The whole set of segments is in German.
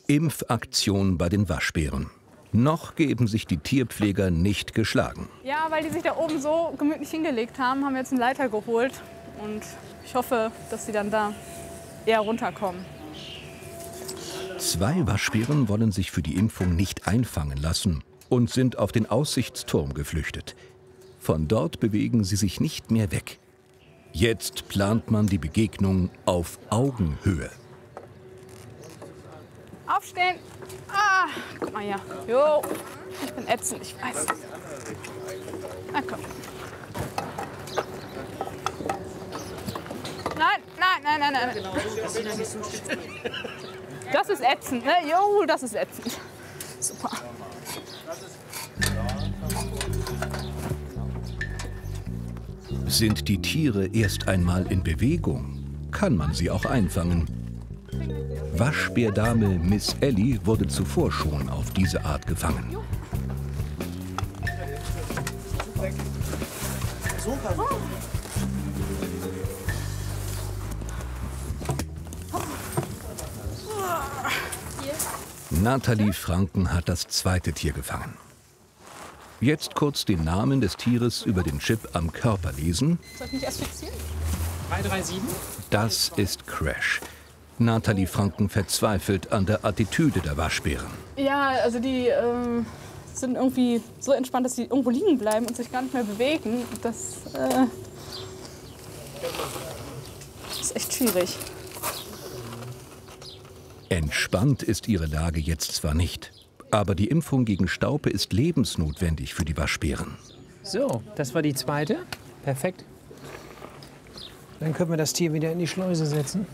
Impfaktion bei den Waschbären. Noch geben sich die Tierpfleger nicht geschlagen. Ja, weil die sich da oben so gemütlich hingelegt haben, haben wir jetzt einen Leiter geholt. Und ich hoffe, dass sie dann da eher runterkommen. 2 Waschbären wollen sich für die Impfung nicht einfangen lassen und sind auf den Aussichtsturm geflüchtet. Von dort bewegen sie sich nicht mehr weg. Jetzt plant man die Begegnung auf Augenhöhe. Aufstehen! Ah, guck mal hier. Jo, ich bin ätzend, ich weiß. Na komm. Nein, nein, nein, nein, nein. Das ist ätzend, ne? Jo, das ist ätzend. Super. Sind die Tiere erst einmal in Bewegung, kann man sie auch einfangen. Waschbärdame Miss Ellie wurde zuvor schon auf diese Art gefangen. Nathalie Franken hat das zweite Tier gefangen. Jetzt kurz den Namen des Tieres über den Chip am Körper lesen. Soll ich mich erst fixieren? 337. Das ist Crash. Nathalie Franken verzweifelt an der Attitüde der Waschbären. Ja, also die sind irgendwie so entspannt, dass sie irgendwo liegen bleiben und sich gar nicht mehr bewegen. Das ist echt schwierig. Entspannt ist ihre Lage jetzt zwar nicht, aber die Impfung gegen Staupe ist lebensnotwendig für die Waschbären. So, das war die zweite. Perfekt. Dann können wir das Tier wieder in die Schleuse setzen.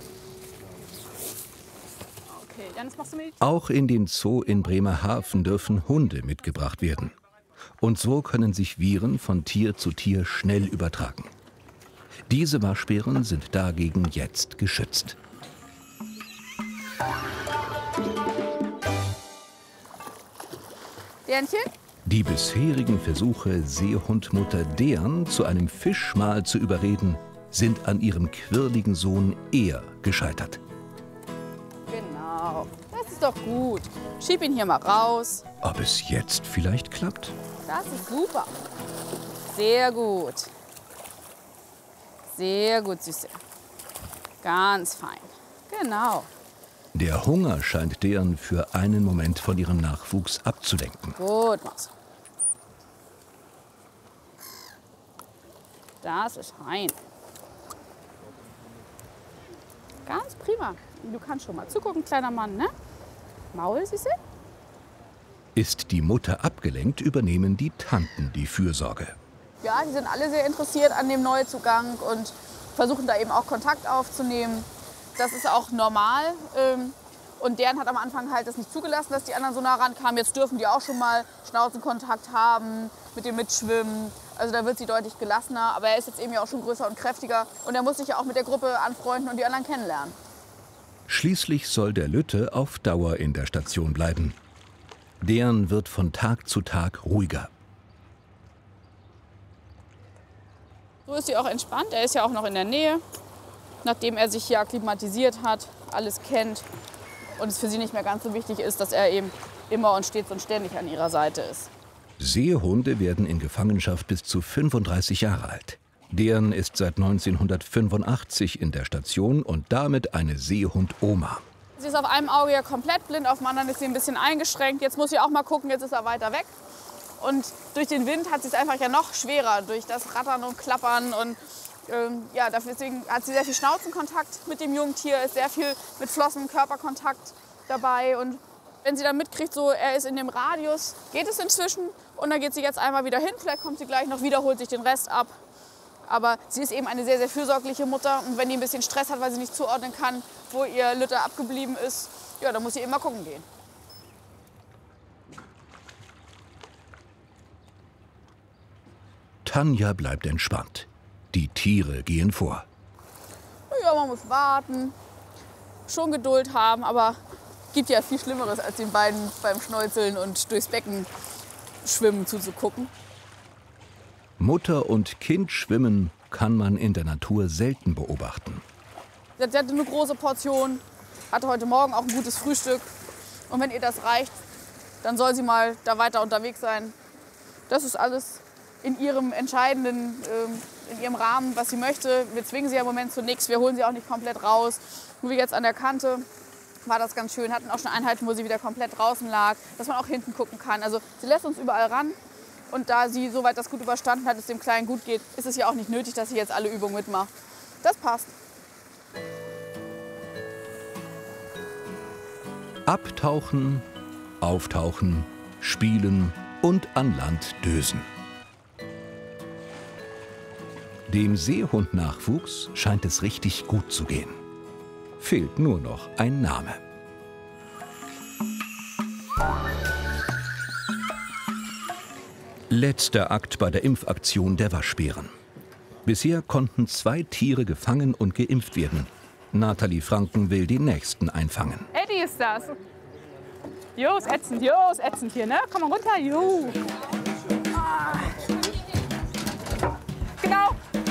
Okay, Janis, machst du mir die... Auch in den Zoo in Bremerhaven dürfen Hunde mitgebracht werden. Und so können sich Viren von Tier zu Tier schnell übertragen. Diese Waschbären sind dagegen jetzt geschützt. Dernchen? Die bisherigen Versuche, Seehundmutter Dean zu einem Fischmahl zu überreden, sind an ihrem quirligen Sohn eher gescheitert. Genau, das ist doch gut. Schieb ihn hier mal raus. Ob es jetzt vielleicht klappt? Das ist super. Sehr gut. Sehr gut, Süße. Ganz fein. Genau. Der Hunger scheint Dean für einen Moment von ihrem Nachwuchs abzulenken. Gut, Maus. Das ist fein. Ganz prima. Du kannst schon mal zugucken, kleiner Mann, ne? Maul, Süße? Ist die Mutter abgelenkt, übernehmen die Tanten die Fürsorge. Ja, die sind alle sehr interessiert an dem Neuzugang und versuchen da eben auch Kontakt aufzunehmen. Das ist auch normal. Und deren hat am Anfang halt das nicht zugelassen, dass die anderen so nah rankamen. Jetzt dürfen die auch schon mal Schnauzenkontakt haben, mit dem mitschwimmen. Also da wird sie deutlich gelassener. Aber er ist jetzt eben ja auch schon größer und kräftiger. Und er muss sich ja auch mit der Gruppe anfreunden und die anderen kennenlernen. Schließlich soll der Lütte auf Dauer in der Station bleiben. Dean wird von Tag zu Tag ruhiger. So ist sie auch entspannt. Er ist ja auch noch in der Nähe, nachdem er sich hier akklimatisiert hat, alles kennt und es für sie nicht mehr ganz so wichtig ist, dass er eben immer und stets und ständig an ihrer Seite ist. Seehunde werden in Gefangenschaft bis zu 35 Jahre alt. Dean ist seit 1985 in der Station und damit eine Seehund-Oma. Sie ist auf einem Auge ja komplett blind, auf dem anderen ist sie ein bisschen eingeschränkt. Jetzt muss sie auch mal gucken, jetzt ist er weiter weg. Und durch den Wind hat sie es einfach ja noch schwerer, durch das Rattern und Klappern. Und ja, deswegen hat sie sehr viel Schnauzenkontakt mit dem Jungtier, ist sehr viel mit Flossen, Körperkontakt dabei. Und wenn sie dann mitkriegt, so er ist in dem Radius, geht es inzwischen. Und dann geht sie jetzt einmal wieder hin, vielleicht kommt sie gleich noch wieder, holt sich den Rest ab. Aber sie ist eben eine sehr, sehr fürsorgliche Mutter. Und wenn die ein bisschen Stress hat, weil sie nicht zuordnen kann, wo ihr Lütte abgeblieben ist, ja, dann muss sie eben mal gucken gehen. Tanja bleibt entspannt. Die Tiere gehen vor. Ja, man muss warten, schon Geduld haben, aber es gibt ja viel Schlimmeres, als den beiden beim Schnäuzeln und durchs Becken schwimmen zuzugucken. Mutter und Kind schwimmen kann man in der Natur selten beobachten. Sie hatte eine große Portion, hatte heute Morgen auch ein gutes Frühstück Und wenn ihr das reicht, dann soll sie mal da weiter unterwegs sein. Das ist alles in ihrem entscheidenden, in ihrem Rahmen, was sie möchte. Wir zwingen sie ja im Moment zu nichts, wir holen sie auch nicht komplett raus. Nur wie jetzt an der Kante war das ganz schön. Hatten auch schon Einheiten, wo sie wieder komplett draußen lag, dass man auch hinten gucken kann. Also sie lässt uns überall ran. Und da sie soweit das gut überstanden hat, es dem Kleinen gut geht, ist es ja auch nicht nötig, dass sie jetzt alle Übungen mitmacht. Das passt. Abtauchen, auftauchen, spielen und an Land dösen. Dem Seehund-Nachwuchs scheint es richtig gut zu gehen. Fehlt nur noch ein Name. Letzter Akt bei der Impfaktion der Waschbären. Bisher konnten 2 Tiere gefangen und geimpft werden. Nathalie Franken will den nächsten einfangen. Eddie ist das. Jo, ist ätzend hier, ne? Komm mal runter, jo. Ah. Genau.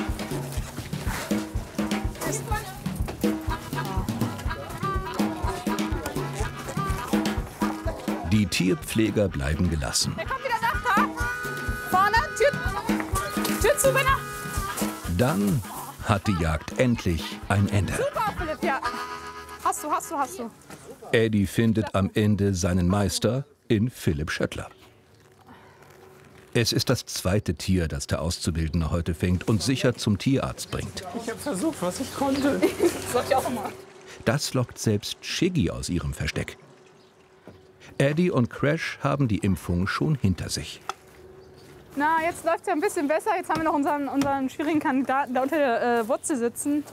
Die Tierpfleger bleiben gelassen. Der kommt wieder nach da. Vorne, Tür zu, bitte. Dann hat die Jagd endlich ein Ende. Super, Philipp, ja. Hast du. Eddie findet am Ende seinen Meister in Philipp Schöttler. Es ist das 2. Tier, das der Auszubildende heute fängt und sicher zum Tierarzt bringt. Ich habe versucht, was ich konnte. Das sag ich auch immer. Das lockt selbst Shiggy aus ihrem Versteck. Eddie und Crash haben die Impfung schon hinter sich. Na, jetzt läuft es ja ein bisschen besser. Jetzt haben wir noch unseren schwierigen Kandidaten da unter der Wurzel sitzen.